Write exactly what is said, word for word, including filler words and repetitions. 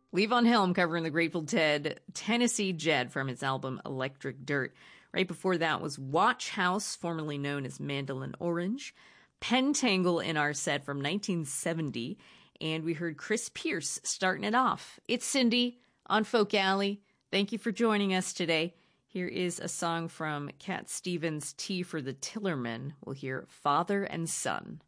Levon Helm covering the Grateful Dead Tennessee Jed from his album Electric Dirt. Right before that was Watch House, formerly known as Mandolin Orange. Pentangle in our set from nineteen seventy. And we heard Chris Pierce starting it off. It's Cindy on Folk Alley. Thank you for joining us today. Here is a song from Cat Stevens' Tea for the Tillerman. We'll hear Father and Son.